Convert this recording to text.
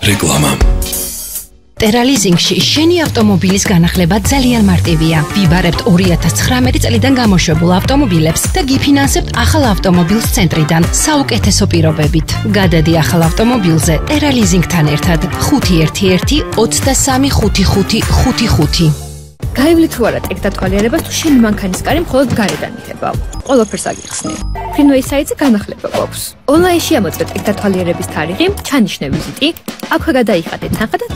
რეკლამა. ტერალიზინგში შენი ავტომობილის განახლება ძალიან მარტივია. ვიბარებთ 2019 წლიდან გამოშვებულ ავტომობილებს და გიფინანსებთ ახალ ავტომობილს ცენტრიდან საუკეთესო პირობებით. გადადი ახალ ავტომობილზე ტერალიზინგთან ერთად 511 23 5555. გაივლით თუ არა ტეკ დათვალიერებას თუ შენი მანქანის კარი მხოლოდ გარედან იქნება. ყველაფერს აგიხსნი. Freeway საიტზე განახლება გვაქვს. ონლაინში ამოწმეთ ტეკ დათვალიერების თარიღი, ჩანიშნე ვიზიტი, აქვე გადაიხადეთ თანხა და